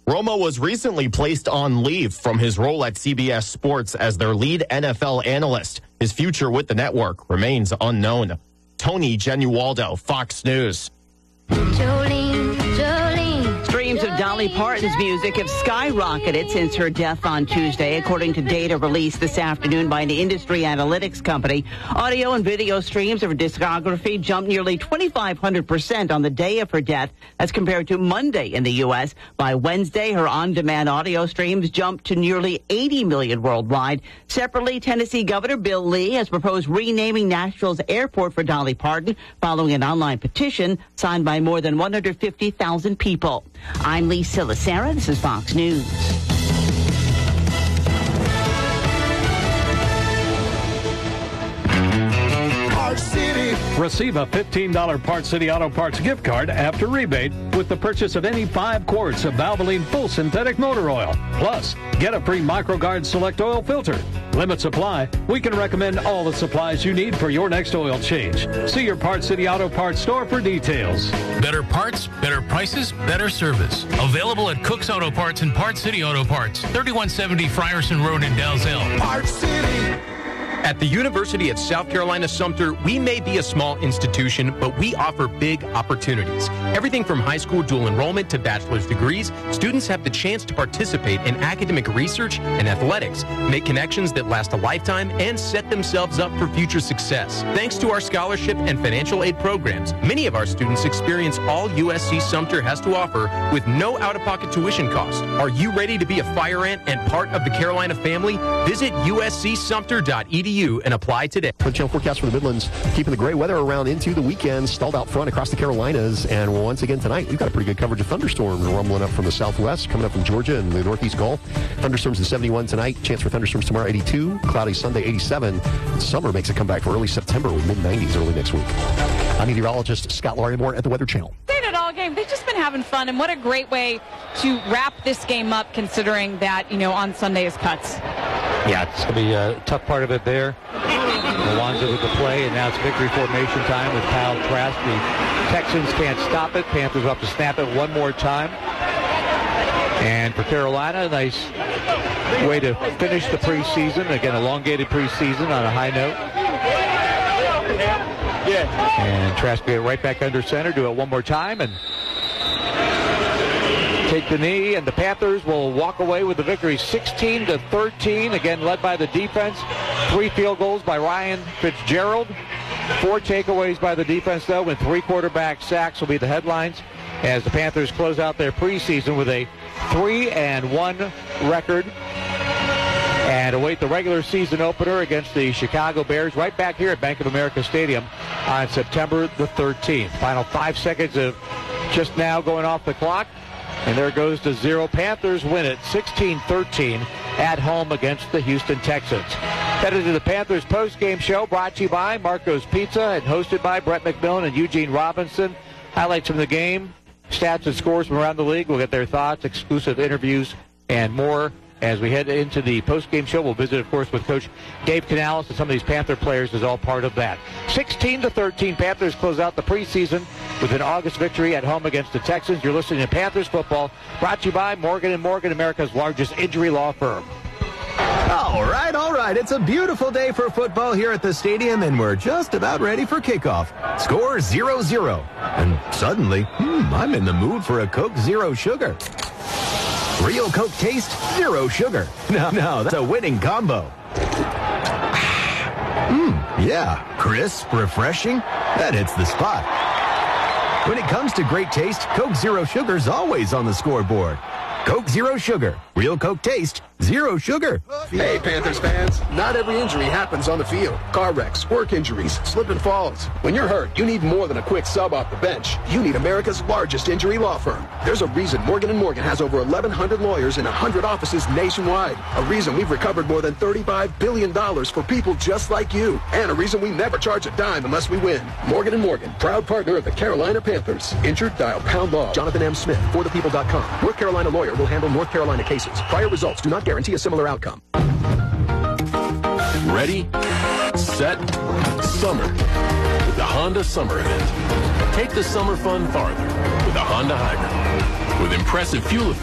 Romo was recently placed on leave from his role at CBS Sports as their lead NFL analyst. His future with the network remains unknown. Tony Genualdo, Fox News. Streams of Dolly Parton's music have skyrocketed since her death on Tuesday, according to data released this afternoon by an industry analytics company. Audio and video streams of her discography jumped nearly 2,500% on the day of her death as compared to Monday in the U.S. By Wednesday, her on-demand audio streams jumped to nearly 80 million worldwide. Separately, Tennessee Governor Bill Lee has proposed renaming Nashville's airport for Dolly Parton following an online petition signed by more than 150,000 people. I'm Lee Silasera. This is Fox News. Parts City. Receive a $15 Parts City Auto Parts gift card after rebate with the purchase of any 5 quarts of Valvoline full synthetic motor oil. Plus, get a free MicroGuard Select Oil filter. Limit supply. We can recommend all the supplies you need for your next oil change. See your Parts City Auto Parts store for details. Better parts, better prices, better service. Available at Cook's Auto Parts and Parts City Auto Parts, 3170 Frierson Road in Dalzell. Parts City. At the University of South Carolina Sumter, we may be a small institution, but we offer big opportunities. Everything from high school dual enrollment to bachelor's degrees, students have the chance to participate in academic research and athletics, make connections that last a lifetime, and set themselves up for future success. Thanks to our scholarship and financial aid programs, many of our students experience all USC Sumter has to offer with no out-of-pocket tuition cost. Are you ready to be a fire ant and part of the Carolina family? Visit uscsumter.edu and apply today. For the channel forecast for the Midlands, keeping the gray weather around into the weekend, stalled out front across the Carolinas, and once again tonight, we've got a pretty good coverage of thunderstorms rumbling up from the southwest, coming up from Georgia and the northeast Gulf. Thunderstorms at 71 tonight, chance for thunderstorms tomorrow 82, cloudy Sunday 87. Summer makes a comeback for early September with mid-90s early next week. I'm meteorologist Scott Larimore at the Weather Channel. All game. They've just been having fun, and what a great way to wrap this game up, considering that, on Sunday is cuts. Yeah, it's going to be a tough part of it there. Alonzo with the play, and now it's victory formation time with Kyle Trask. The Texans can't stop it. Panthers will have to snap it one more time. And for Carolina, a nice way to finish the preseason. Again, elongated preseason on a high note. And Trask get right back under center, do it one more time, and take the knee, and the Panthers will walk away with the victory 16-13, again led by the defense. 3 field goals by Ryan Fitzgerald. 4 takeaways by the defense, though, and 3 quarterback sacks will be the headlines as the Panthers close out their preseason with a 3-1 record. And await the regular season opener against the Chicago Bears right back here at Bank of America Stadium on September the 13th. Final 5 seconds of just now going off the clock. And there goes to 0. Panthers win it 16-13 at home against the Houston Texans. Headed to the Panthers post-game show brought to you by Marco's Pizza and hosted by Brett McMillan and Eugene Robinson. Highlights from the game, stats and scores from around the league. We'll get their thoughts, exclusive interviews, and more. As we head into the post-game show, we'll visit, of course, with Coach Dave Canales, and some of these Panther players is all part of that. 16-13, Panthers close out the preseason with an August victory at home against the Texans. You're listening to Panthers football, brought to you by Morgan & Morgan, America's largest injury law firm. All right. It's a beautiful day for football here at the stadium, and we're just about ready for kickoff. Score 0-0. And suddenly, I'm in the mood for a Coke Zero Sugar. Real Coke taste, 0 sugar. No, that's a winning combo. Yeah, crisp, refreshing. That hits the spot. When it comes to great taste, Coke Zero Sugar's always on the scoreboard. Coke Zero Sugar. Real Coke taste, 0 sugar. Hey, Panthers fans. Not every injury happens on the field. Car wrecks, work injuries, slip and falls. When you're hurt, you need more than a quick sub off the bench. You need America's largest injury law firm. There's a reason Morgan & Morgan has over 1,100 lawyers in 100 offices nationwide. A reason we've recovered more than $35 billion for people just like you. And a reason we never charge a dime unless we win. Morgan & Morgan, proud partner of the Carolina Panthers. Injured, dial pound law. Jonathan M. Smith, forthepeople.com. North Carolina lawyer will handle North Carolina cases. Prior results do not guarantee a similar outcome. Ready, set, summer with the Honda Summer Event. Take the summer fun farther with a Honda Hybrid. With impressive fuel efficiency